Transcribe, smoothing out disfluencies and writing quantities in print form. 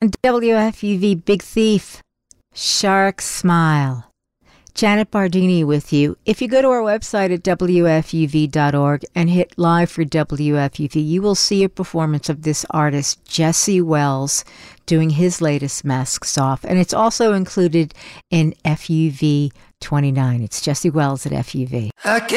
WFUV Big Thief, Shark Smile. Janet Bardini with you. If you go to our website at WFUV.org and hit live for WFUV, you will see a performance of this artist, Jesse Wells, doing his latest Masks Off. And it's also included in FUV 29. It's Jesse Wells at FUV.